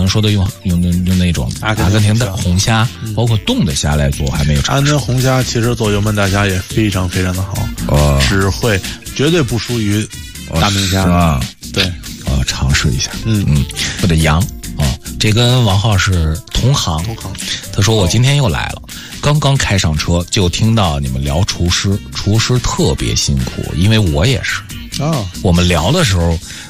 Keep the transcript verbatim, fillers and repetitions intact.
们说的用用用那种阿根廷的红虾，嗯、包括冻的虾来做，还没有尝试。 阿根廷红虾其实做油焖大虾也非常非常的好， 呃， 只会绝对不输于大明虾啊。 对， 呃，尝试一下， 嗯嗯，我的羊啊，这跟王浩是同行， 同行。 他说我今天又来了。刚刚开上车就听到你们聊厨师，厨师特别辛苦，因为我也是啊。 我们聊的时候